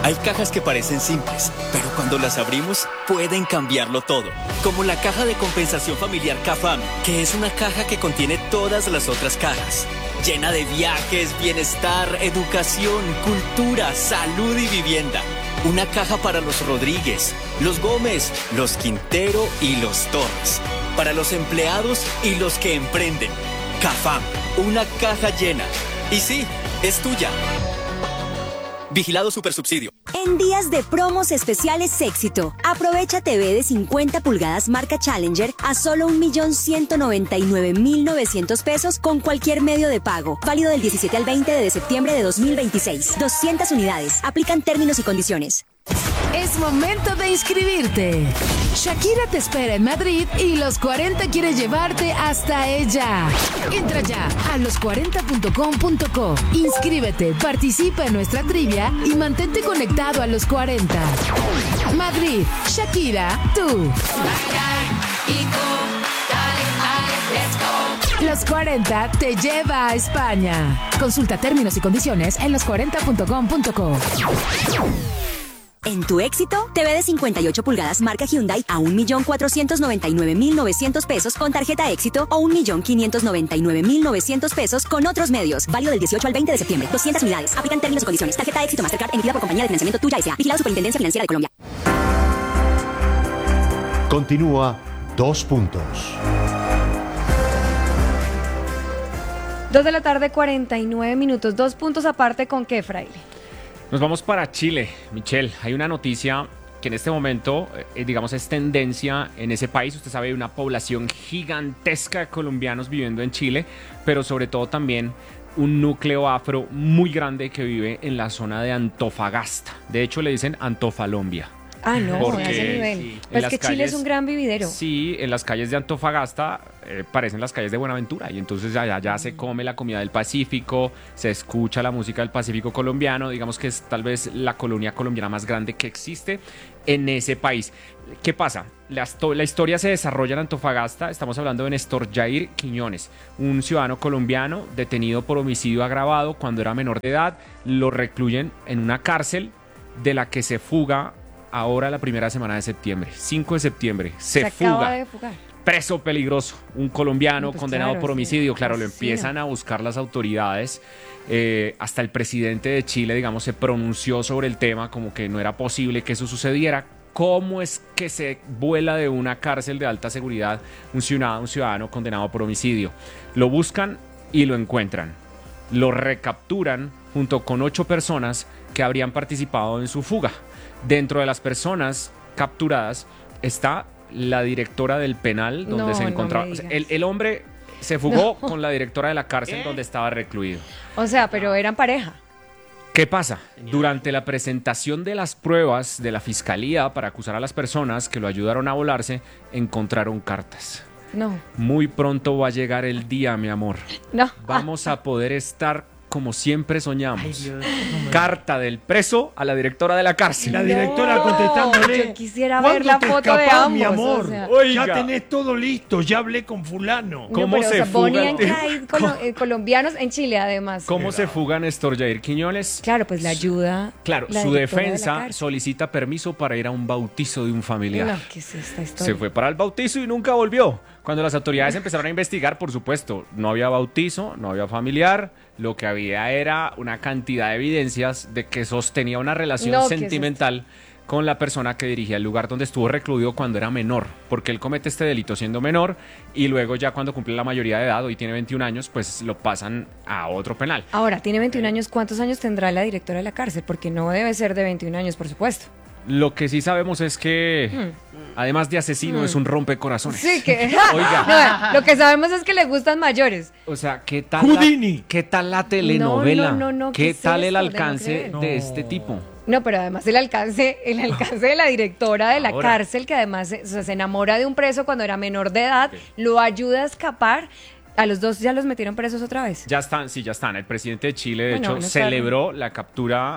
Hay cajas que parecen simples, pero cuando las abrimos pueden cambiarlo todo. Como la caja de compensación familiar CAFAM, que es una caja que contiene todas las otras cajas. Llena de viajes, bienestar, educación, cultura, salud y vivienda. Una caja para los Rodríguez, los Gómez, los Quintero y los Torres. Para los empleados y los que emprenden. CAFAM, una caja llena. Y sí, es tuya. Vigilado Supersubsidio. En días de promos especiales Éxito, aprovecha TV de 50 pulgadas marca Challenger a solo 1.199.900 pesos con cualquier medio de pago. Válido del 17 al 20 de septiembre de 2026. 200 unidades. Aplican términos y condiciones. Es momento de inscribirte. Shakira te espera en Madrid y Los 40 quiere llevarte hasta ella. Entra ya a los40.com.co. Inscríbete, participa en nuestra trivia y mantente conectado a Los 40. Madrid, Shakira, tú. Los 40 te lleva a España. Consulta términos y condiciones en los40.com.co. En tu Éxito, TV de 58 pulgadas marca Hyundai a 1.499.900 pesos con tarjeta Éxito o 1.599.900 pesos con otros medios. Válido del 18 al 20 de septiembre. 200 unidades. Aplican términos y condiciones. Tarjeta Éxito Mastercard emitida por Compañía de Financiamiento Tuya S.A. Vigilado Superintendencia Financiera de Colombia. Continúa 2 puntos. 2 de la tarde, 49 minutos. 2 puntos aparte, ¿con qué, Fraile? Nos vamos para Chile, Michelle. Hay una noticia que en este momento, digamos, es tendencia en ese país. Usted sabe, hay una población gigantesca de colombianos viviendo en Chile, pero sobre todo también un núcleo afro muy grande que vive en la zona de Antofagasta. De hecho, le dicen Antofalombia. Ah, no, Porque, a ese nivel. sí, Pues que Chile es un gran vividero. Sí, en las calles de Antofagasta parecen las calles de Buenaventura y entonces allá se come la comida del Pacífico, se escucha la música del Pacífico colombiano, digamos que es tal vez la colonia colombiana más grande que existe en ese país. ¿Qué pasa? La historia se desarrolla en Antofagasta. Estamos hablando de Néstor Jair Quiñones, un ciudadano colombiano detenido por homicidio agravado cuando era menor de edad. Lo recluyen en una cárcel de la que se fuga ahora la primera semana de septiembre, 5 de septiembre, se fuga. Acaba de fugar. Preso peligroso, un colombiano Pues condenado claro, por sí. homicidio. Claro, lo Asesino. empiezan a buscar las autoridades. Hasta el presidente de Chile, digamos, se pronunció sobre el tema, como que no era posible que eso sucediera. ¿Cómo es que se vuela de una cárcel de alta seguridad un ciudadano condenado por homicidio? Lo buscan y lo encuentran. Lo recapturan junto con 8 personas que habrían participado en su fuga. Dentro de las personas capturadas está la directora del penal donde se encontraba. El hombre se fugó con la directora de la cárcel donde estaba recluido. O sea, pero eran pareja. ¿Qué pasa? Durante la presentación de las pruebas de la fiscalía para acusar a las personas que lo ayudaron a volarse, encontraron cartas. No. Muy pronto va a llegar el día, mi amor. No. Vamos a poder estar como siempre soñamos. Ay, Dios, Carta del preso a la directora de la cárcel. La directora contestándole. Yo quisiera ver ¿Cuándo la te foto de escapás, ambos. mi amor? O sea, Oiga. Ya tenés todo listo, ya hablé con fulano. ¿Cómo pero, se fuga ponían el que hay colombianos en Chile, además. ¿Cómo se fuga Néstor Jair Quiñones? Claro, pues la ayuda. Claro, la su directora de la defensa cárcel. solicita permiso para ir a un bautizo de un familiar. No, ¿qué es esta historia? Se fue para el bautizo y nunca volvió. Cuando las autoridades empezaron a investigar, por supuesto, no había bautizo, no había familiar. Lo que había era una cantidad de evidencias de que sostenía una relación No, ¿qué es sentimental con la persona que dirigía el lugar donde estuvo recluido cuando era menor, porque él comete este delito siendo menor y luego ya cuando cumple la mayoría de edad, hoy tiene 21 años, pues lo pasan a otro penal. Ahora, tiene 21 años. ¿Cuántos años tendrá la directora de la cárcel? Porque no debe ser de 21 años, por supuesto. Lo que sí sabemos es que, además de asesino, es un rompecorazones. Sí, que. Oiga. No, lo que sabemos es que le gustan mayores. O sea, ¿qué tal Houdini. ¿qué tal la telenovela? No, ¿qué ¿Qué es tal el esto? alcance De no de creer. este tipo? No, pero además el alcance de la directora de la Ahora. cárcel, que además se enamora de un preso cuando era menor de edad, lo ayuda a escapar. A los dos ya los metieron presos otra vez. Ya están, sí, ya están. El presidente de Chile, de Bueno, hecho, bueno, celebró la captura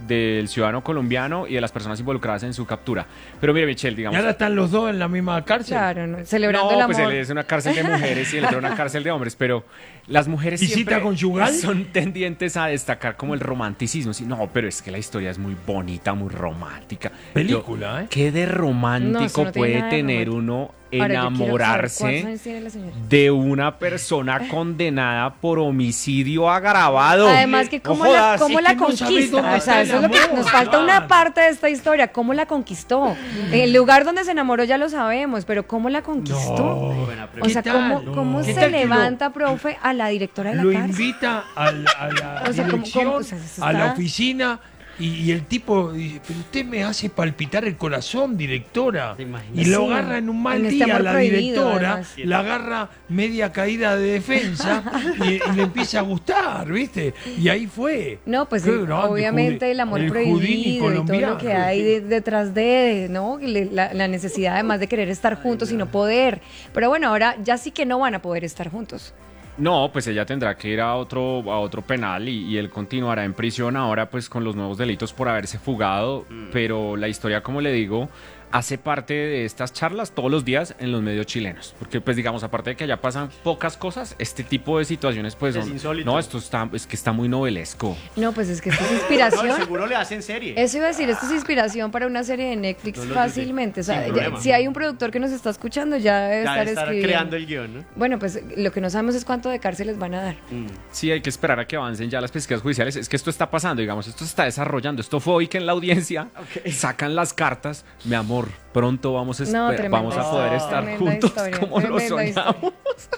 del ciudadano colombiano y de las personas involucradas en su captura. Pero mire, Michelle, Y digamos... ahora están los dos en la misma cárcel. Claro, ¿no? Celebrando el No, amor. pues él es una cárcel de mujeres y él es una cárcel de hombres, pero las mujeres ¿Visita siempre conyugal? son tendientes a destacar como el romanticismo. Sí, no, pero es que la historia es muy bonita, muy romántica. Película, ¿eh? ¿Qué de No, romántico eso no tiene puede nada de tener romántico. uno Ahora, yo quiero saber ¿cuántos enamorarse años tiene la señora? de una persona condenada por homicidio agravado? Además que No cómo jodas. cómo es la que no sabes conquista, dónde o sea, está eso es el lo que amor, nos falta Juan. una parte de esta historia, cómo la conquistó. El lugar donde se enamoró ya lo sabemos, pero cómo la conquistó. No. O sea, ¿Qué tal? cómo ¿Qué se tal que levanta, profe, a la directora de la Lo cárcel? invita a la O sea, dirección, o sea, eso a la está- oficina, y el tipo dice, pero usted me hace palpitar el corazón, directora. ¿Te imaginas? Y lo Sí, agarra en un mal en este día amor la prohibido, directora, además. la agarra media caída de defensa y le empieza a gustar, ¿viste? Y ahí fue. No, pues Qué grande, obviamente el amor el Houdini prohibido y todo lo colombiano. que hay detrás de, ¿no? La necesidad además de querer estar juntos y no poder. Pero bueno, ahora ya sí que no van a poder estar juntos. No, pues ella tendrá que ir a otro penal y él continuará en prisión ahora pues con los nuevos delitos por haberse fugado, pero la historia, como le digo, hace parte de estas charlas todos los días en los medios chilenos, porque pues digamos, aparte de que allá pasan pocas cosas, este tipo de situaciones pues Es son... insólito. No, es que está muy novelesco. No, pues es que esto es No, inspiración. seguro le hacen serie. Eso iba a decir, esto es inspiración para una serie de Netflix No lo fácilmente. O sea, sin ya- problema. si hay un productor que nos está escuchando, ya debe Ya estar estar escribiendo. creando el guión, ¿no? Bueno, pues lo que no sabemos es cuánto de cárcel les van a dar. Sí, hay que esperar a que avancen ya las pesquisas judiciales. Es que esto está pasando, digamos, esto se está desarrollando. Esto fue hoy que en la audiencia sacan las cartas. Mi amor, pronto vamos a, No, tremenda vamos a poder estar tremenda juntos historia, como lo tremenda soñamos.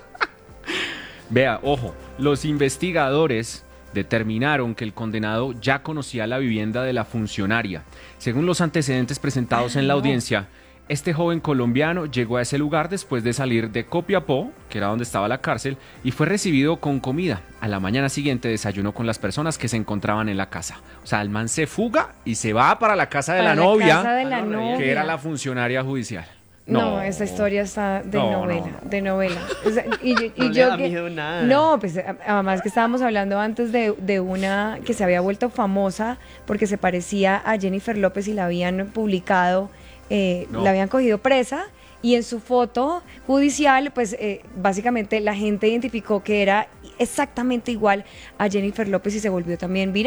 Vea, ojo, los investigadores determinaron que el condenado ya conocía la vivienda de la funcionaria. Según los antecedentes presentados en la audiencia, este joven colombiano llegó a ese lugar después de salir de Copiapó, que era donde estaba la cárcel, y fue recibido con comida. A la mañana siguiente desayunó con las personas que se encontraban en la casa. O sea, el man se fuga y se va para la casa de Para la la novia, casa de la novia. que era la funcionaria judicial. No, esa historia está de No, novela, no. de novela. O sea, y No le yo da que- miedo nada. No, pues además que estábamos hablando antes de una que se había vuelto famosa porque se parecía a Jennifer López y la habían publicado, No. la habían cogido presa y en su foto judicial, pues básicamente la gente identificó que era exactamente igual a Jennifer López y se volvió también viral.